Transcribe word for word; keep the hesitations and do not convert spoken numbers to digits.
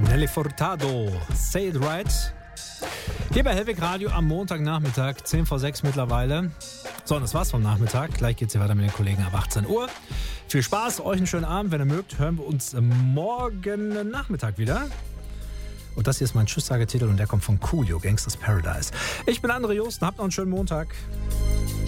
Nelly Furtado, Say It Right. Hier bei Hellweg Radio am Montagnachmittag, zehn vor sechs mittlerweile. So, und das war's vom Nachmittag. Gleich geht's hier weiter mit den Kollegen ab achtzehn Uhr. Viel Spaß, euch einen schönen Abend. Wenn ihr mögt, hören wir uns morgen Nachmittag wieder. Und das hier ist mein Tschüss-Sagetitel und der kommt von Coolio, Gangsters Paradise. Ich bin André Josten, habt noch einen schönen Montag.